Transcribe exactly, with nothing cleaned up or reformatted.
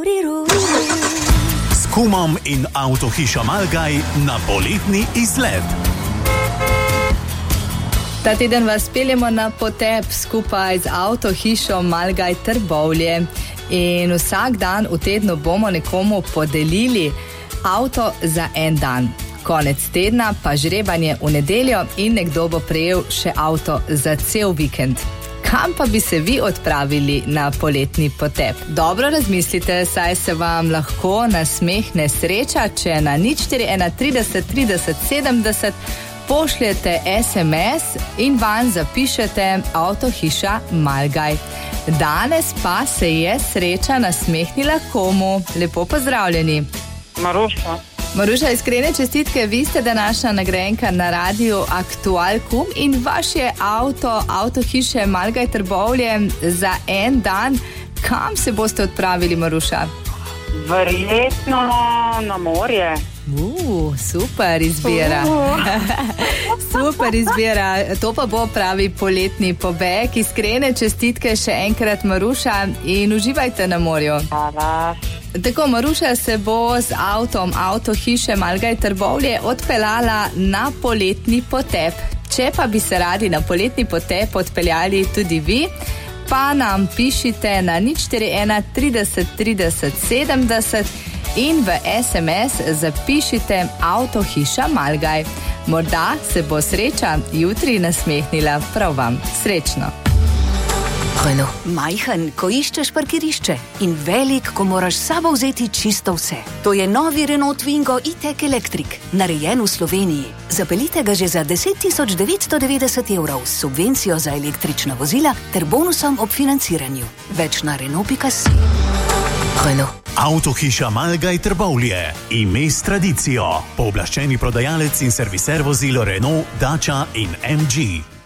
S kumom in avtohišo Malgaj na poletni izlet. Ta teden vas peljemo na potep skupaj z avtohišo Malgaj Trbovlje in vsak dan v tednu bomo nekomu podelili avto za en dan. Konec tedna pa žrebanje v nedeljo in nekdo bo prejel še avto za cel vikend. Kam pa bi se vi odpravili na poletni potep? Dobro razmislite, saj se vam lahko nasmehne sreča, če na nič štiri ena trideset trideset sedemdeset pošljete es em es in vanj zapišete avtohiša Malgaj. Danes pa se je sreča nasmehnila komu? Lepo pozdravljeni. Maruša. Maruša, iskrene čestitke, vi ste današnja nagrajenka na radiju Aktual Kum in vaš je avto, avtohiše Malgaj Trbovlje za en dan. Kam se boste odpravili, Maruša? Verjetno na morje. Uh, super izbira. Uh. Super izbira. To pa bo pravi poletni pobeg. Iskrene čestitke še enkrat, Maruša, in uživajte na morju. Hvala. Tako, Maruša se bo z avtom avtohiše Malgaj Trbovlje odpeljala na poletni potep. Če pa bi se radi na poletni potep odpeljali tudi vi, pa nam pišite na nič štiri ena trideset trideset sedemdeset in v es em es zapišite avtohiša Malgaj. Morda se bo sreča jutri nasmehnila prav vam. Srečno! Renault. Majhen, ko iščeš parkirišče in velik, ko moraš s sabo vzeti čisto vse. To je novi Renault Twingo e-tech Electric, narejen v Sloveniji. Zapeljite ga že za deset tisoč devetsto devetdeset evrov s subvencijo za električna vozila ter bonusom ob financiranju. Več na Renault pika si. Renault. Avtohiša Malgaj Trbovlje. Ime s tradicijo. Pooblaščeni prodajalec in serviser vozil Renault, Dacia in em dži.